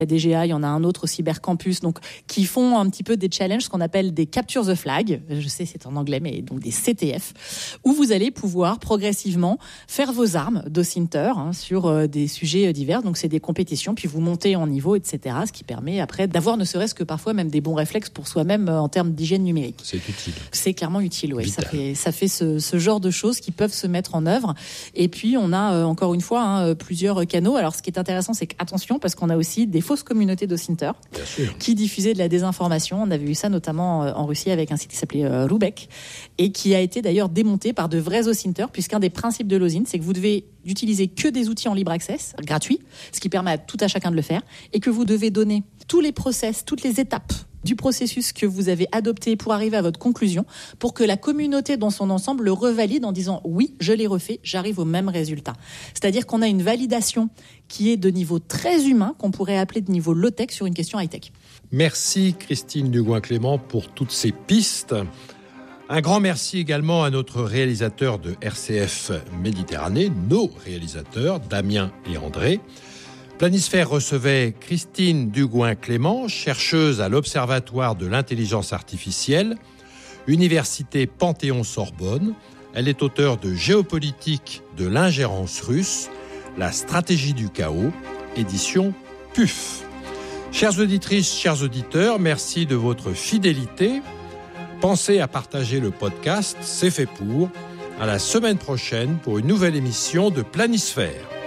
La DGA, il y en a un autre au Cybercampus, donc qui font un petit peu des challenges, ce qu'on appelle des Capture the Flag. Je sais, c'est en anglais, mais donc des CTF, où vous allez pouvoir progressivement faire vos armes d'Osinter sur des sujets divers. Donc c'est des compétitions, puis vous montez en niveau, etc. Ce qui permet après d'avoir ne serait-ce que parfois même des bons réflexes pour soi-même en termes d'hygiène numérique. C'est utile. C'est clairement utile, oui. Ça fait ce genre de choses qui peuvent se mettre en œuvre. Et puis on a encore une fois plusieurs canaux. Alors ce qui est intéressant, c'est qu'attention, parce qu'on a aussi des fausses communautés d'Osinter qui diffusaient de la désinformation. On avait vu ça notamment en Russie avec un site qui s'appelait Rubek et qui a été d'ailleurs démonté par de vrais Osinter, puisqu'un des principes de l'OSINT, c'est que vous devez d'utiliser que des outils en libre access, gratuits, ce qui permet à tout à chacun de le faire, et que vous devez donner tous les process, toutes les étapes du processus que vous avez adopté pour arriver à votre conclusion, pour que la communauté dans son ensemble le revalide en disant « oui, je l'ai refait, j'arrive au même résultat ». C'est-à-dire qu'on a une validation qui est de niveau très humain, qu'on pourrait appeler de niveau low-tech sur une question high-tech. Merci Christine Dugouin-Clément pour toutes ces pistes. Un grand merci également à notre réalisateur de RCF Méditerranée, nos réalisateurs, Damien et André. Planisphère recevait Christine Dugouin-Clément, chercheuse à l'Observatoire de l'intelligence artificielle, Université Panthéon-Sorbonne. Elle est auteure de Géopolitique de l'ingérence russe, la stratégie du chaos, édition PUF. Chères auditrices, chers auditeurs, merci de votre fidélité. Pensez à partager le podcast, c'est fait pour. À la semaine prochaine pour une nouvelle émission de Planisphère.